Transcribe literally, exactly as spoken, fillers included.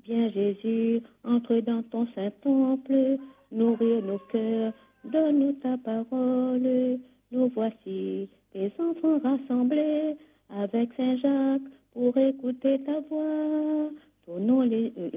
Viens Jésus, entre dans ton saint temple, nourrir nos cœurs, donne-nous ta parole. Nous voici, tes enfants rassemblés, avec Saint Jacques, pour écouter ta voix. Tournons les,